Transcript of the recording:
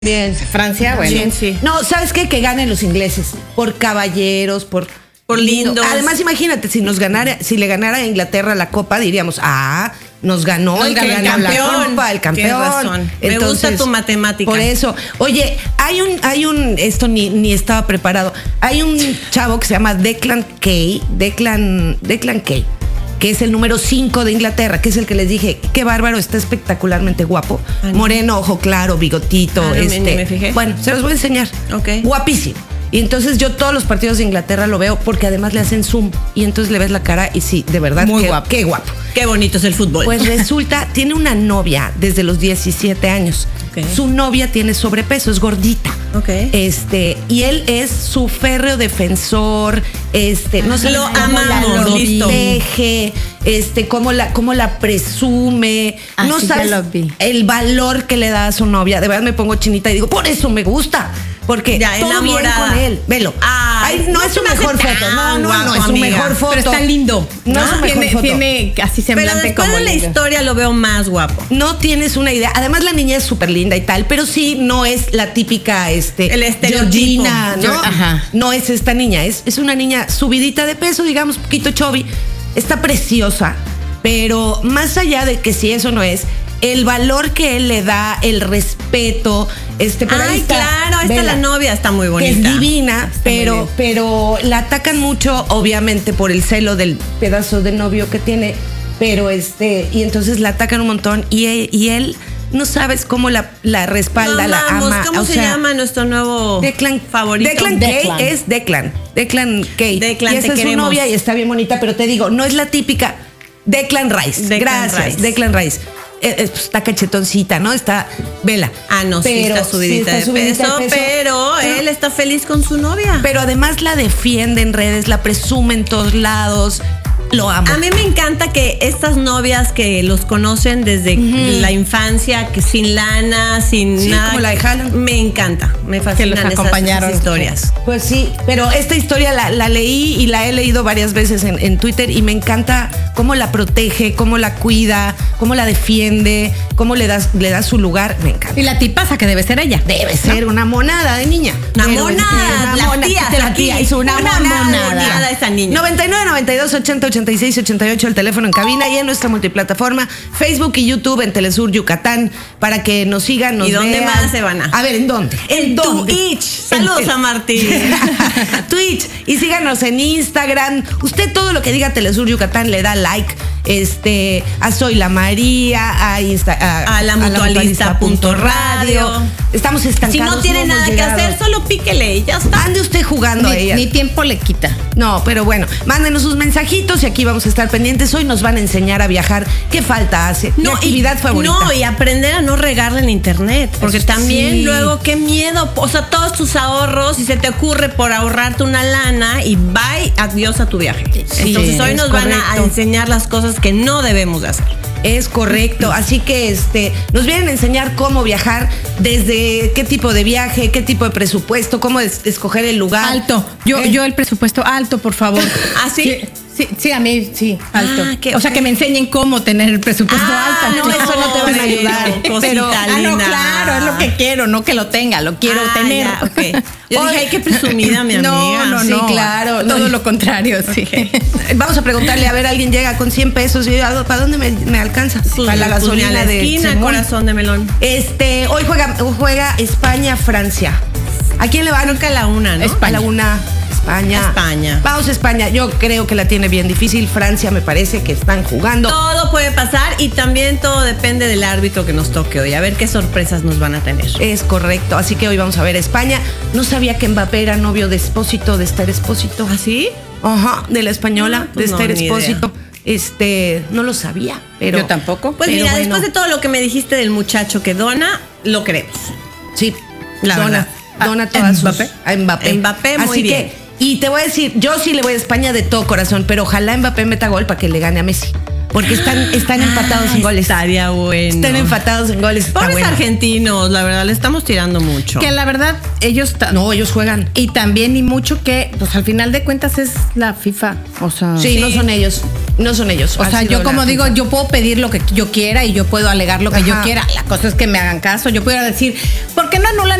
Bien. Francia, bueno. Bien, sí. No, ¿sabes qué? Que ganen los ingleses. Por caballeros, por lindos. Además, imagínate, si le ganara a Inglaterra la Copa, diríamos, nos ganó el campeón. La Copa, el campeón. Tienes razón. Entonces, me gusta tu matemática. Por eso. Oye, hay un, esto ni estaba preparado. Hay un chavo que se llama Declan Kay, que es el número 5 de Inglaterra, que es el que les dije, qué bárbaro, está espectacularmente guapo. No. Moreno, ojo claro, bigotito. No, ni me fijé. Bueno, se los voy a enseñar. Ok. Guapísimo. Y entonces yo todos los partidos de Inglaterra lo veo porque además le hacen zoom y entonces le ves la cara y sí, de verdad, muy guapo. Qué guapo. Qué bonito es el fútbol. Pues resulta, tiene una novia desde los 17 años. Okay. Su novia tiene sobrepeso, es gordita. Okay. Y él es su férreo defensor. No sé lo cómo amamos, la listo. protege, cómo la presume. Así no sabes ya lo vi. el valor que le da a su novia. De verdad me pongo chinita y digo, por eso me gusta. Porque ya, todo enamorada. bien con él. Velo. Ay, no es su mejor foto. No es su mejor foto. Pero está lindo. No es su mejor foto. Tiene así semblante. Pero después como de la lindo. historia lo veo más guapo. No tienes una idea. Además, la niña es súper linda y tal, pero sí no es la típica el estereotipo. Georgina, ¿no? Ajá. No es esta niña. Es una niña subidita de peso, digamos, poquito chubby. Está preciosa, pero más allá de que si eso no es, el valor que él le da, el respeto, pero Ay, claro, ahí está la novia, está muy bonita. Que es divina, pero la atacan mucho, obviamente, por el celo del pedazo de novio que tiene, pero y entonces la atacan un montón y él no sabes cómo la respalda, la ama. ¿Cómo se llama nuestro nuevo favorito? Declan Kay es Declan Kay. Declan, y esa es su novia y está bien bonita, pero te digo, no es la típica Declan Rice. Gracias, Declan Rice. Está cachetoncita, ¿no? Vela. No, sí está subidita de peso, pero él está feliz con su novia. Pero además la defiende en redes, la presume en todos lados. Lo amo. A mí me encanta que estas novias que los conocen desde la infancia, que sin lana, sin nada. Como la de Haaland. Me encanta, me fascinan que los acompañaron. esas historias. Pues sí, pero esta historia la leí y la he leído varias veces en Twitter y me encanta cómo la protege, cómo la cuida, cómo la defiende, cómo le da su lugar. Me encanta. Y la tipaza que debe ser ella. Debe ser una monada de niña. Una monada. La tía hizo una monada. Esa niña. 99 92 80 86 88 el teléfono en cabina y en nuestra multiplataforma Facebook y YouTube en Telesur Yucatán para que nos sigan, nos ¿Y dónde vean. más se van a? A ver, ¿en dónde? En Twitch. Saludos a Martín. Twitch. Y síganos en Instagram. Usted todo lo que diga Telesur Yucatán le da like. A Soy la María, a la mutualista.radio. Estamos estancados. Si no tiene nada que hacer, solo píquele y ya está. Ande usted jugando a ella. Ni tiempo le quita. No, pero bueno, mándenos sus mensajitos y aquí vamos a estar pendientes. Hoy nos van a enseñar a viajar. ¿Qué falta hace? Mi actividad favorita. No, y aprender a no regarle en internet. Porque Eso también sí. luego, qué miedo. O sea, todos tus ahorros, si se te ocurre por ahorrarte una lana y bye, adiós a tu viaje. Sí, entonces hoy nos van a correcto. enseñar las cosas que no debemos de hacer. Es correcto, así que nos vienen a enseñar cómo viajar, desde qué tipo de viaje, qué tipo de presupuesto, cómo escoger el lugar. Alto. Yo el presupuesto alto, por favor. ¿Ah, sí? Sí, a mí sí, alto. O sea, que me enseñen cómo tener el presupuesto alto. No, eso no te van a ayudar. Pero, no, claro, es lo que quiero, no que lo tenga, lo quiero tener. Ya, okay. Yo dije, ay, qué presumida mi amiga. No, Sí, claro. Todo lo contrario, sí. Vamos a preguntarle, a ver, alguien llega con 100 pesos y ¿para dónde me alcanza? Para la gasolina a la de esquina, Simón. corazón de melón. Hoy juega España-Francia. ¿A quién le va? Nunca a la una, ¿no? A la una. España. Vamos a España. Yo creo que la tiene bien difícil. Francia me parece que están jugando. Todo puede pasar y también todo depende del árbitro que nos toque hoy. A ver qué sorpresas nos van a tener. Es correcto. Así que hoy vamos a ver España. No sabía que Mbappé era novio de Esther Expósito. ¿Ah, sí? Ajá, de la española, pues de Esther ni Expósito. No lo sabía, pero Yo tampoco. Pues pero mira, bueno. después de todo lo que me dijiste del muchacho que dona, lo queremos. Sí, La verdad. Dona todas sus ¿Mbappé? a Mbappé. Mbappé, muy Así bien. Y te voy a decir, yo sí le voy a España de todo corazón, pero ojalá Mbappé meta gol para que le gane a Messi. Porque están empatados en goles. Estaría bueno. Están empatados en goles. Está Pobres bueno. argentinos, la verdad, le estamos tirando mucho. Que la verdad, ellos... No, ellos juegan. Y también, y mucho que, pues al final de cuentas es la FIFA. O sea... Sí, no son ellos. No son ellos. O ha sea, sido yo la como digo, FIFA. yo puedo pedir lo que yo quiera y yo puedo alegar lo que yo Ajá. quiera. La cosa es que me hagan caso. Yo puedo decir, ¿por qué no anulan